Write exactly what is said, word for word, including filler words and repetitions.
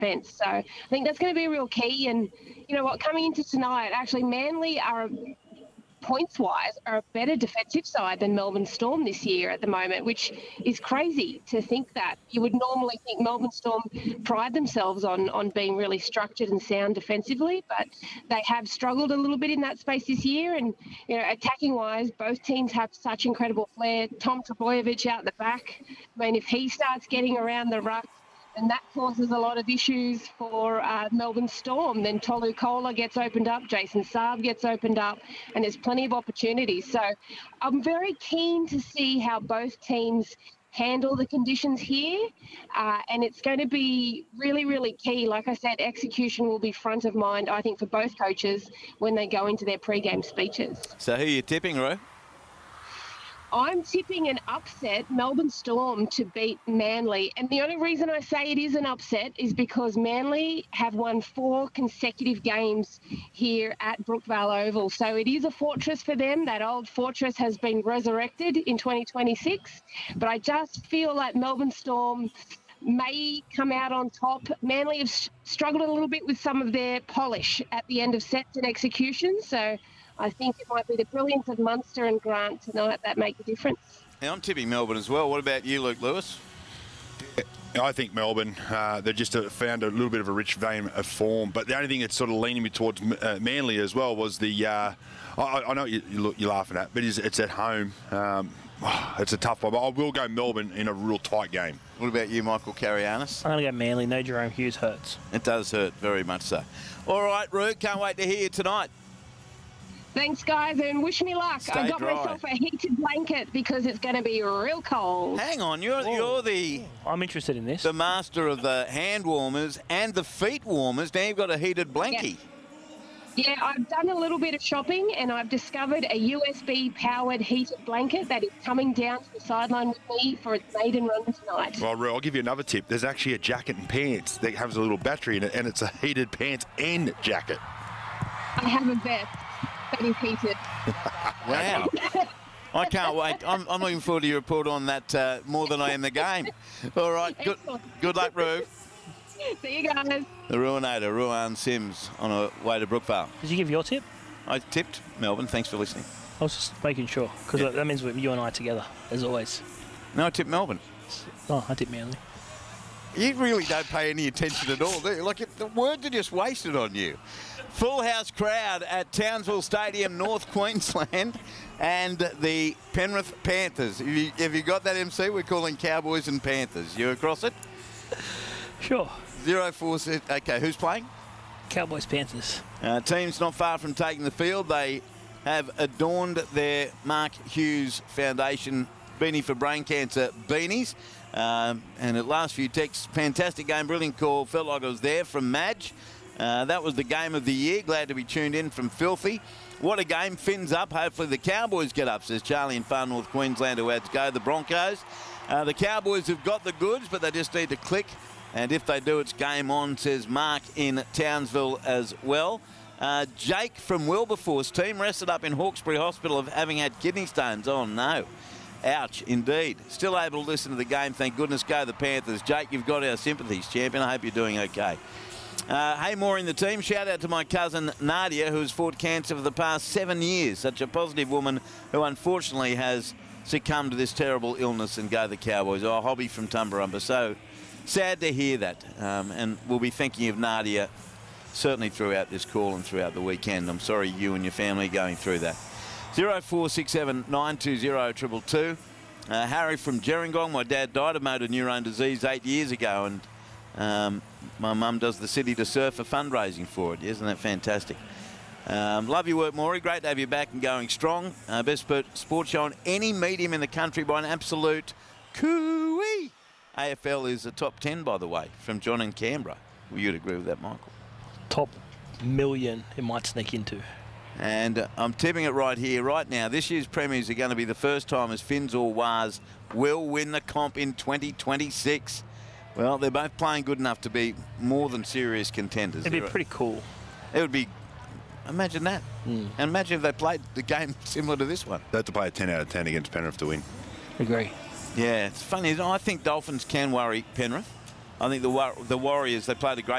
defence. So I think that's going to be a real key. And you know what, coming into tonight, actually Manly are, points-wise, are a better defensive side than Melbourne Storm this year at the moment, which is crazy to think that. You would normally think Melbourne Storm pride themselves on, on being really structured and sound defensively, but they have struggled a little bit in that space this year. And, you know, attacking-wise, both teams have such incredible flair. Tom Trbojevic out the back, I mean, if he starts getting around the ruck, and that causes a lot of issues for uh, Melbourne Storm. Then Tolu Kola gets opened up, Jason Saab gets opened up, and there's plenty of opportunities. So I'm very keen to see how both teams handle the conditions here, uh, and it's going to be really, really key. Like I said, execution will be front of mind, I think, for both coaches when they go into their pre-game speeches. So who are you tipping, Roo? I'm tipping an upset, Melbourne Storm to beat Manly. And the only reason I say it is an upset is because Manly have won four consecutive games here at Brookvale Oval. So it is a fortress for them. That old fortress has been resurrected in twenty twenty-six. But I just feel like Melbourne Storm may come out on top. Manly have struggled a little bit with some of their polish at the end of sets and execution. So I think it might be the brilliance of Munster and Grant tonight that make the difference. Yeah, I'm tipping Melbourne as well. What about you, Luke Lewis? I think Melbourne, uh, they've just uh, found a little bit of a rich vein of form. But the only thing that's sort of leaning me towards uh, Manly as well was the, uh, I, I know you, you look, you're laughing at, but it's, it's at home. Um, it's a tough one, but I will go Melbourne in a real tight game. What about you, Michael Carianis? I'm going to go Manly. No Jerome Hughes hurts. It does hurt, very much so. All right, Roo, can't wait to hear you tonight. Thanks, guys, and wish me luck. Stay I got dry. myself a heated blanket because it's going to be real cold. Hang on, you're you're the I'm interested in this. the master of the hand warmers and the feet warmers. Now you've got a heated blankie. Yeah. yeah, I've done a little bit of shopping and I've discovered a U S B-powered heated blanket that is coming down to the sideline with me for its maiden run tonight. Well, Roo, I'll give you another tip. There's actually a jacket and pants that has a little battery in it, and it's a heated pants and jacket. I have a vest that is heated. Wow. I can't wait. I'm, I'm looking forward to your report on that uh, more than I am the game. All right. Good, good luck, Roo. See you guys. The Ruinator, Ruan Sims, on her way to Brookvale. Did you give your tip? I tipped Melbourne. Thanks for listening. I was just making sure, because Yeah. that means you and I together, as always. No, I tipped Melbourne. Oh, I tipped Manly. You really don't pay any attention at all, do you? Like, the words are just wasted on you. Full house crowd at Townsville Stadium, North Queensland, and the Penrith Panthers. Have you, have you got that, M C? We're calling Cowboys and Panthers. You across it? Sure. Zero four six. Okay, who's playing? Cowboys, Panthers. Uh, team's not far from taking the field. They have adorned their Mark Hughes Foundation Beanie for Brain Cancer beanies. Um, and at last few texts, fantastic game, brilliant call. Felt like I was there from Madge. Uh, that was the game of the year. Glad to be tuned in from Filthy. What a game. Fins up. Hopefully the Cowboys get up, says Charlie in far North Queensland, who had to go. The Broncos. Uh, the Cowboys have got the goods, but they just need to click. And if they do, it's game on, says Mark in Townsville as well. Uh, Jake from Wilberforce, team rested up in Hawkesbury Hospital of having had kidney stones. Oh, no. Ouch, indeed. Still able to listen to the game. Thank goodness. Go the Panthers. Jake, you've got our sympathies, champion. I hope you're doing okay. Uh, hey, more in the team. Shout out to my cousin Nadia, who has fought cancer for the past seven years. Such a positive woman who unfortunately has succumbed to this terrible illness. And go the Cowboys. Oh, hobby from Tumbarumba. So sad to hear that. Um, and we'll be thinking of Nadia certainly throughout this call and throughout the weekend. I'm sorry you and your family are going through that. zero four six seven nine two zero two two two. Uh, Harry from Gerringong. My dad died of motor neurone disease eight years ago, and um, my mum does the City to Surf for fundraising for it. Isn't that fantastic? Um, love your work, Maury. Great to have you back and going strong. Uh, best sports show on any medium in the country by an absolute cooey. A F L is a top ten, by the way, from John in Canberra. Will you agree with that, Michael? Top million it might sneak into. And uh, I'm tipping it right here, right now. This year's premiers are going to be the first time as Finns or Waz will win the comp in twenty twenty-six. Well, they're both playing good enough to be more than serious contenders. It'd be pretty cool. It would be. Imagine that. Mm. And imagine if they played the game similar to this one. They have to play a ten out of ten against Penrith to win. Agree. Yeah, it's funny. I think Dolphins can worry Penrith. I think the Wa- the Warriors, they played a great